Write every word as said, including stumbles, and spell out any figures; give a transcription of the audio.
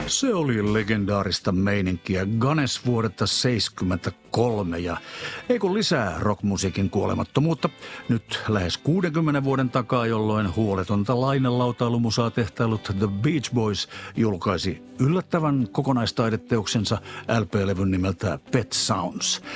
Se oli legendaarista meininkiä Gunness vuodelta seitsemänkymmentäkolme ja ei kun lisää rockmusiikin kuolemattomuutta. Nyt lähes kuudenkymmenen vuoden takaa, jolloin huoletonta lainelautailumusaa tehtailut The Beach Boys julkaisi yllättävän kokonaistaideteoksensa L P-levyn nimeltä Pet Sounds.